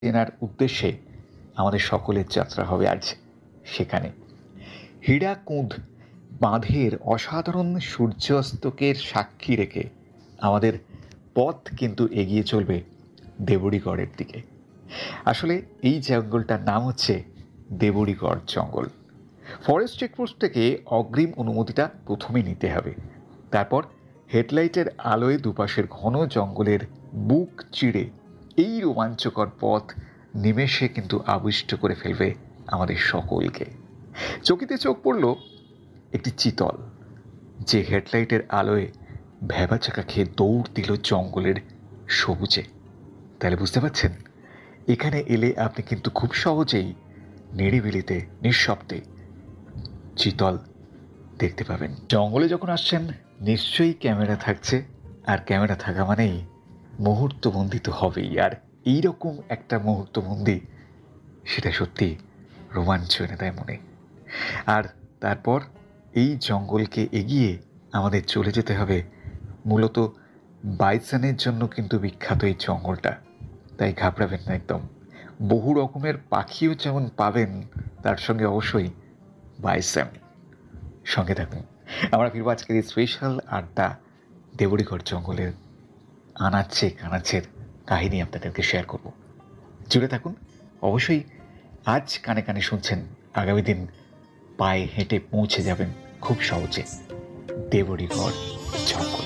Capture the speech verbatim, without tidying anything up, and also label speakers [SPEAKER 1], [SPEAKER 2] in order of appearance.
[SPEAKER 1] চেনার উদ্দেশ্যে আমাদের সকলের যাত্রা হবে আজ সেখানে। হীরাকুঁদ বাঁধের অসাধারণ সূর্যাস্তকের সাক্ষী রেখে আমাদের পথ কিন্তু এগিয়ে চলবে দেবড়িগড়ের দিকে। আসলে এই জঙ্গলটার নাম হচ্ছে দেবড়িগড় জঙ্গল। ফরেস্ট চেকপোস্ট থেকে অগ্রিম অনুমতিটা প্রথমে নিতে হবে, তারপর হেডলাইটের আলোয় দুপাশের ঘন জঙ্গলের বুক চিড়ে এই রোমাঞ্চকর পথ নিমেষে কিন্তু আবিষ্ট করে ফেলবে আমাদের সকলকে। চকিতে চোখ পড়ল একটি চিতল, যে হেডলাইটের আলোয় ভ্যাবাচাকা খেয়ে দৌড় দিল জঙ্গলের সবুজে। তাহলে বুঝতে পারছেন, এখানে এলে আপনি কিন্তু খুব সহজেই নিরিবিলিতে নিঃশব্দে চিতল দেখতে পাবেন। জঙ্গলে যখন আসছেন নিশ্চয়ই ক্যামেরা থাকছে, আর ক্যামেরা থাকা মানেই মুহূর্তবন্দি তো হবেই। আর এইরকম একটা মুহূর্তবন্দি, সেটা সত্যি রোমাঞ্চ এনে দেয় মনে। আর তারপর এই জঙ্গলকে এগিয়ে আমাদের চলে যেতে হবে মূলত বাইসনের জন্য কিন্তু বিখ্যাত এই জঙ্গলটা। তাই ঘাবড়াবেন না একদম। বহু রকমের পাখিও যেমন পাবেন, তার সঙ্গে অবশ্যই বাইসন। সঙ্গে থাকুন, আমরা ফিরব আজকের এই স্পেশাল আড্ডা দেবড়িগড় জঙ্গলের আনাচ্ছে কানাচ্ছের কাহিনী আপনাদেরকে শেয়ার করব। জুড়ে থাকুন অবশ্যই। আজ কানে কানে শুনছেন, আগামী দিন পায়ে হেঁটে পৌঁছে যাবেন খুব সহজে দেবড়িগড় জঙ্গল।